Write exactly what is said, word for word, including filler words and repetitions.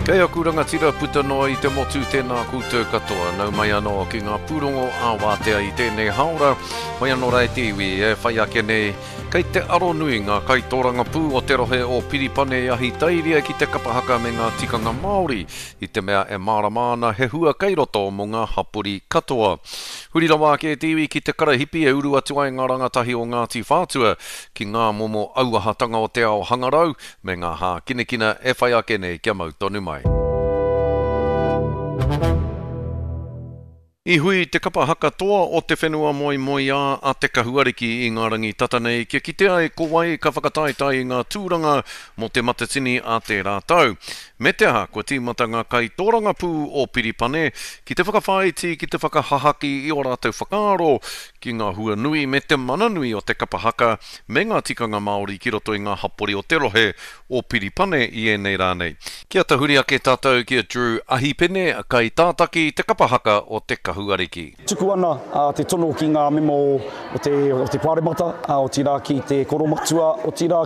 Kei aku rangatira puta noa I te motu tēnā koutou katoa. Nau mai anō ki ngā pūrongo a wātea I tēnei haora. Mai anō rai te iwi e whai ake nei. Kei te aro nui ngā kaitōranga pū o te rohe o Piripane I ahi tairia ki te kapahaka me ngā tikanga Māori. I te mea e māramāna he hua keiroto mo ngā hapuri katoa. Huri rawa ke te iwi ki te karahipi e uru atu ai ngā rangatahi o Ngāti Whātua ki ngā momo auahatanga o te ao hangarau me ngā hā kinekina e whai ake nei kia mau tonu mai. I hui te kapahaka toa o te whenua moi moi a a te kahuariki I ngā rangi tatanei kia kitea e ko wai ka whakataitai I ngā tūranga mo te matatini a te rātau. Me te aha, kua tīmata ngā kaitōranga pū o Piripane ki te whakawhaiti ki te whakahahaki I o rātou whakaaro ki ngā hua nui me te mana nui o te kapahaka me ngā tikanga Māori ki roto I ngā hapori o te rohe o Piripane I ēnei rānei. Kia tahuri ake tātou kia Drew Ahipene kai tātaki te kapahaka o te kahuariki. Tuku ana uh, te tono ki ngā memo o te, o te pāremata, uh, o tira ki te koromatua, o tira